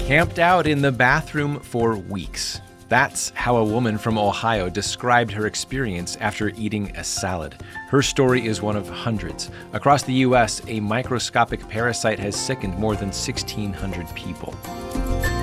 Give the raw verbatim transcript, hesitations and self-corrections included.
Camped out in the bathroom for weeks. That's how a woman from Ohio described her experience after eating a salad. Her story is one of hundreds. Across the U S, a microscopic parasite has sickened more than sixteen hundred people.